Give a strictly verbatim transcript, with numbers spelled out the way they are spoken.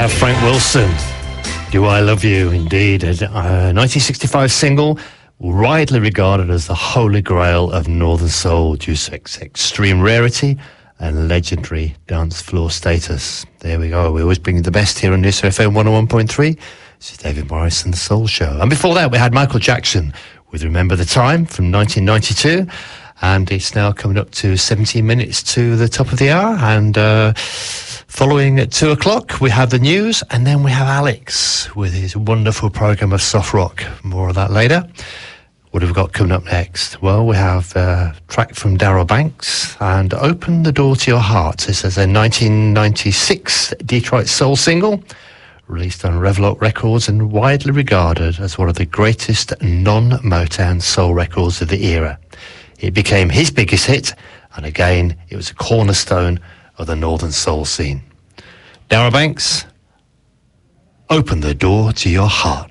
have Frank Wilson. Do I Love You? Indeed, a nineteen sixty-five single, widely regarded as the holy grail of Northern Soul due to its extreme rarity and legendary dance floor status. There we go. We always bring you the best here on News F M one oh one point three. This is David Morris and the Soul Show. And before that, we had Michael Jackson with Remember the Time from nineteen ninety-two. And it's now coming up to seventeen minutes to the top of the hour. And uh, following at two o'clock, we have the news. And then we have Alex with his wonderful programme of soft rock. More of that later. What have we got coming up next? Well, we have a track from Darryl Banks and Open the Door to Your Heart. This is a nineteen ninety-six Detroit soul single released on Revlok Records and widely regarded as one of the greatest non-Motown soul records of the era. It became his biggest hit, and again, it was a cornerstone of the Northern Soul scene. Darryl Banks, Open the Door to Your Heart.